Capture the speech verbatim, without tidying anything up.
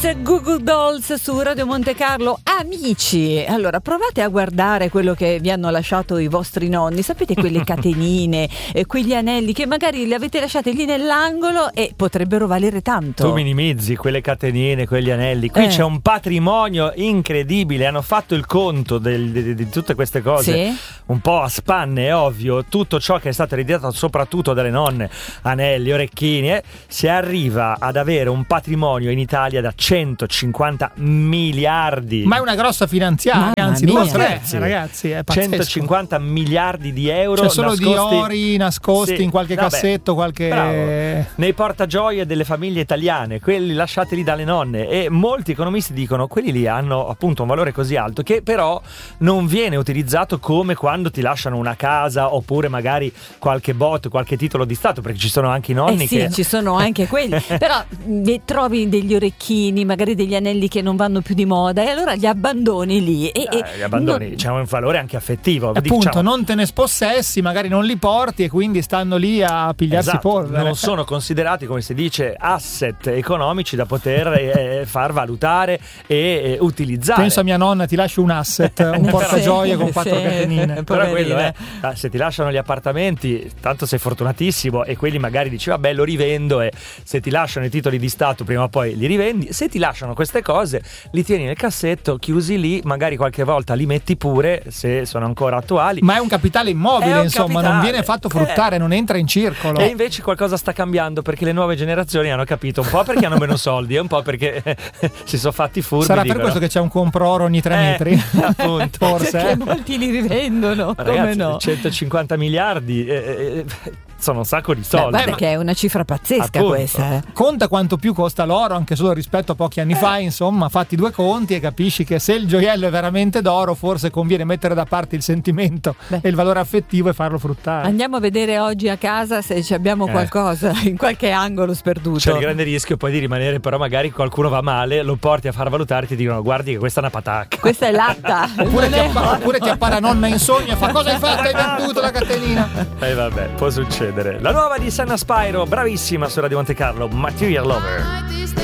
Kiss, Goo Goo Dolls su Radio Monte Carlo. Amici, allora provate a guardare quello che vi hanno lasciato i vostri nonni. Sapete quelle catenine, eh, quegli anelli che magari li avete lasciati lì nell'angolo e potrebbero valere tanto. Tu minimizzi quelle catenine, quegli anelli. Qui eh. c'è un patrimonio incredibile. Hanno fatto il conto del, di, di tutte queste cose. Sì. Un po' a spanne, è ovvio. Tutto ciò che è stato ereditato soprattutto dalle nonne, anelli, orecchini, eh, si arriva ad avere un patrimonio in Italia da centocinquanta miliardi. Ma è una grossa finanziaria, Mamma anzi mia. due o tre, ragazzi, è pazzesco. centocinquanta miliardi di euro, cioè solo nascosti... di ori nascosti sì, in qualche vabbè, cassetto, qualche bravo. Nei portagioie delle famiglie italiane, quelli lasciati lì dalle nonne, e molti economisti dicono quelli lì hanno appunto un valore così alto che però non viene utilizzato come quando ti lasciano una casa oppure magari qualche bot, qualche titolo di Stato, perché ci sono anche i nonni eh sì, che ci sono anche quelli, però ne trovi degli orecchini, magari degli anelli che non vanno più di moda, e allora li abbandoni lì e, eh, e li abbandoni, non... c'è un valore anche affettivo, appunto, diciamo. non te ne spossessi, magari non li porti e quindi stanno lì a pigliarsi esatto, polvere. non sono considerati, come si dice, asset economici da poter eh, far valutare e eh, utilizzare. Penso a mia nonna, ti lascio un asset, un portagioie con quattro sì, catenine. Però quello è, se ti lasciano gli appartamenti, tanto sei fortunatissimo e quelli magari dici vabbè lo rivendo, e se ti lasciano i titoli di Stato prima o poi li rivendi. Se ti lasciano queste cose li tieni nel cassetto, chiusi lì, magari qualche volta li metti pure se sono ancora attuali. Ma è un capitale immobile, un insomma, capitale. non viene fatto fruttare, eh. non entra in circolo. E invece qualcosa sta cambiando, perché le nuove generazioni hanno capito, un po' perché hanno meno soldi e un po' perché si sono fatti furbi. Sarà dicono. per questo che c'è un compro oro ogni tre eh, metri. Appunto. Forse perché eh. molti li rivendono. Ragazzi, come no? centocinquanta miliardi eh, eh, sono un sacco di Beh, soldi. guarda che è una cifra pazzesca. Appunto. Questa eh. Conta quanto più costa l'oro, anche solo rispetto a pochi anni eh. fa, insomma, fatti due conti e capisci che se il gioiello è veramente d'oro, forse conviene mettere da parte il sentimento Beh. e il valore affettivo e farlo fruttare. Andiamo a vedere oggi a casa se ci abbiamo Eh. qualcosa in qualche angolo sperduto. C'è il grande rischio poi di rimanere, però magari qualcuno va male, lo porti a far valutare e ti dicono guardi che questa è una patacca. Questa è latta. Oppure Non ti, è appa- oro. oppure ti appara nonna in sogno e fa cosa hai fatto? Hai venduto la catenina? E eh, vabbè, può succedere. La nuova di Sanna Spyro, bravissima su Radio Monte Carlo, Material Lover.